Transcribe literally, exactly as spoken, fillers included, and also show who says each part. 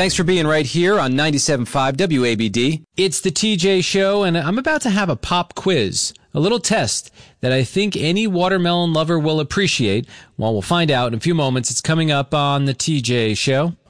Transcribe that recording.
Speaker 1: Thanks for being right here on ninety-seven point five W A B D. It's the T J Show, and I'm about to have a pop quiz, a little test that I think any watermelon lover will appreciate. Well, we'll find out in a few moments. It's coming up on the T J Show.